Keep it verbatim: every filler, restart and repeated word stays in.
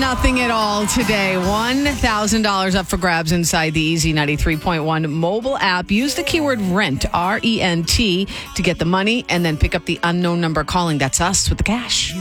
nothing at all today. one thousand dollars up for grabs inside the Easy ninety-three point one mobile app. Use the keyword RENT, R E N T, to get the money and then pick up the unknown number calling. That's us with the cash.